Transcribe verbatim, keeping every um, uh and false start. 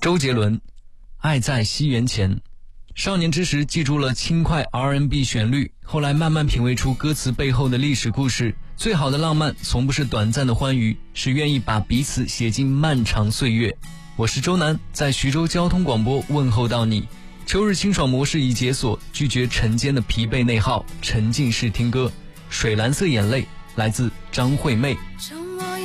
周杰伦，爱在西元前。少年之时记住了轻快 R and B 旋律，后来慢慢品味出歌词背后的历史故事。最好的浪漫从不是短暂的欢愉，是愿意把彼此写进漫长岁月。我是周南，在徐州交通广播问候到你。秋日清爽模式已解锁，拒绝晨间的疲惫内耗，沉浸式听歌。水蓝色眼泪来自张惠妹。